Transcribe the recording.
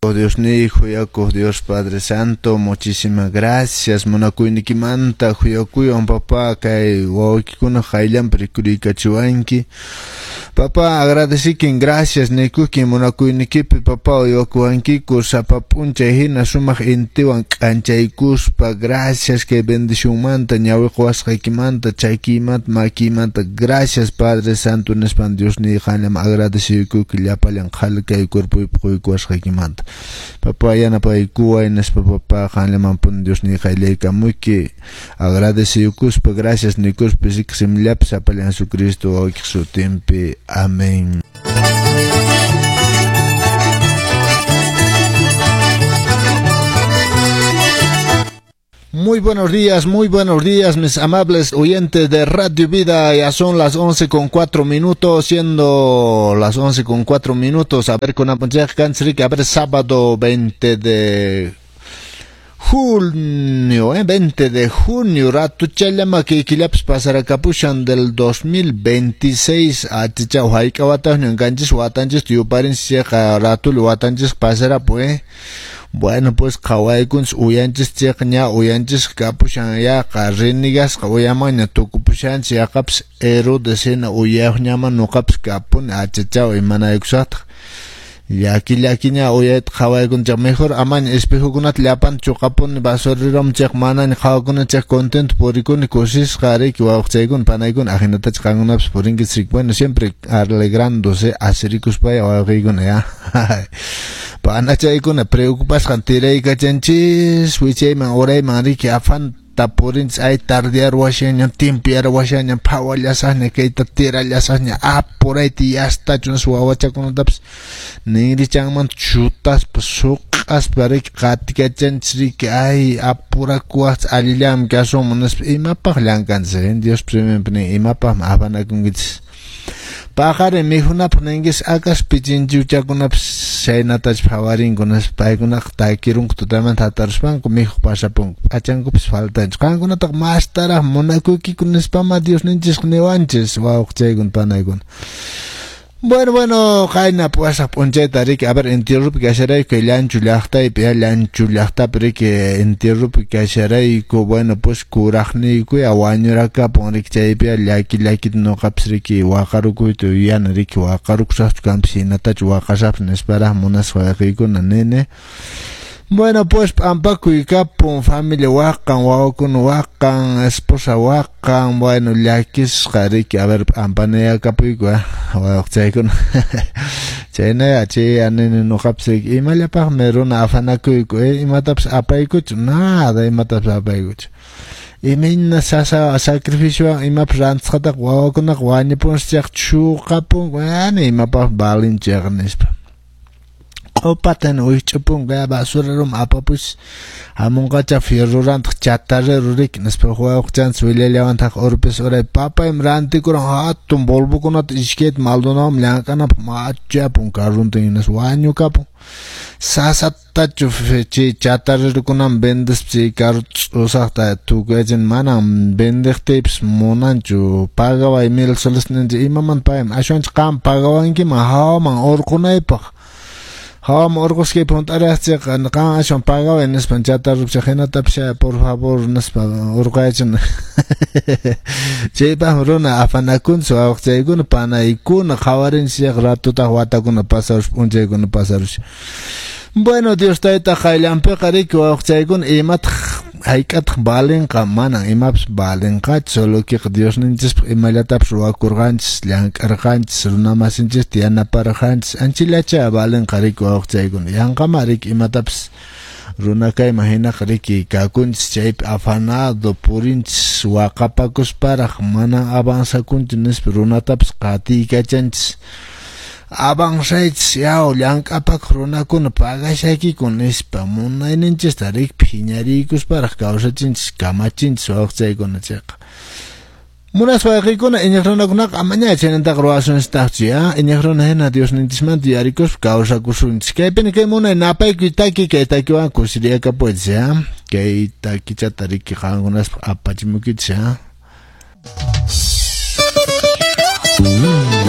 Oh Dios Hijo, Yaco, Dios Padre Santo, muchísimas gracias. Monacuinikimanta, Huyacuyon, papá, Kai, Waukikuna, Hailan, Pericurica, Chuanki. Papá, agradecí que gracias, Nekuki, Monacuinikipi, papá, Yokuanki, Kursapapuncha, Hina, Sumach, Intiwan, Anchaikuspa, gracias, que bendición manta, Ñahuicuas, Haikimanta, Chaikimat, Makimanta, gracias, Padre Santo, en Espan, Dios ni Hanam, agradecido que Yapalan, Halka y Cuerpo y Puikuas, Haikimanta. Papá, ya no puede cuba en este papá, Hanleman, pon Dios ni Haileika, muy que agradecido, Cuspa, gracias, Nikuspa, si que se me lapsa para Jesucristo, hoy que su tiempo. Amén. Muy buenos días, mis amables oyentes de Radio Vida. Ya son las 11:04, siendo las 11:04. A ver, con a ver, sábado 20 de junio, 20 de junio, rato chalama que kilaps pasara capushan del 2026 a tichau haika watan enganches watanches tiuparin seja rato watanches pasara pues. Bueno, pues kawaikuns uyanches tiaknya uyanches capushan ya carrenigas uyamaña tukupushan siakaps ero desena uyahnyama no caps capun a tichau imanayuksat. Y aquí ña oyet hawaykun chak mejor amañ espejo kunat llapan chukapun basuriram chak manan hawakuna chak content porikun kusis qari kiwawqchaykun panaykun ajinata chqangunaps purinkisrik. Bueno, siempre alegrándose asirikuspa wawqiykuna ya. Panachaykuna preocupas tirayka chanchis wichayman orayman riki afan tapurinch ay tardear washaña timpiar washaña pawallasajña kayta tirallasajña apurayti yastachunas wawachakunatapas nirichanman chutas suqas parik qatikachanchis riki ay apurakuwas allillam kasumunaspa imapaq llankanchis Dios primenpuni imapaq afanakunkichis Pajare mijunap nengis akas pichinchuchakunap shaynatach phawarinkunas paykunaq takirunk tutaman tataruspanku miju pasapunk achankupas faltanch qankunataq mastaraq munakuykikunaspa Dios ninchis niwanchis wawqchaykun panaykun. Bueno, jaina puasa poncheta riki, a ver, entierrupi kasharay que lanchu llaqtay, pia lanchu llaqtay riki entierrupi kasharay ko bueno, pues kuraqni ku awañuraka pon riki chay pia laki no qaps riki waqaruku tu yan riki waqarukusaq kampi natach waqasaq nespara monas waqikuna nene. Bueno, pues ampakuy kapun familia waqan wawakun waqan esposa waqan bueno llakis qariki a ver ampanea kapuyku wawaqchaykun chayna achi anene no qapsik imallapaq meruna afanakuyku imatapas apaykuchu nada imatapas apaykuchu imina sasa sacrificio imapas rantisqataq wawakunaq wañipunsaq chuqapun ani imapaq balinchaqnispa opatan uichupun ga basurarum apapus amungacha fierrurant chatarre rurik nespe huawchan suilelewantaq orpes oray papa imrantikuran hatun bolbukunat isket maldonam llankana machapun karruntinas wañukapun sasatachu fechi chatarrukunan vendespsi karusaqta tukachen manam vendextips monanchu pagaway 1000 soles ninchi imaman paim ashwanch qam pagawanki ma hawaman orqunaypaq Hawam orgos que puntarastia kan ashon pagao en espanchata rupchajena tapsha por favor naspa orgaichen chepa runa afanakun so awchaygun panaykun khawarin siaq ratuta watakuna pasarus punchaykuna pasarus. Bueno, Dios taita khaylampe qariku awchaygun imat haykat balen qamanan imaps balen qach solo que Dios ninchis imalataps ruakurganchis llankarganchis runamasinchis tianaparganchis anchilacha balen qariku awchaygun yanqamarik imataps runakay imagina qriki kakunchis chayp afanado purinchis waqapakusparaq mana avansakunchis runataps qatiykachanchis avanzaychis yaw llank'apak runakuna pagashaykiku nispa munayninchis tarik phiñariykusparaq kawsachinchis kamachinchis wawqchaykuna chayqa munas wayqaykuna iñaq runakunaqa amaña chaynantaqa ruwasunchistaqchu ya iñaq runa hina Dios nintismanta yarikuspa kawsakusunchis kaypini kay munay napaykuy taki kay takiwan kusiriyakapuchis ya kay takichata riki qankunaspa apachimukichis ya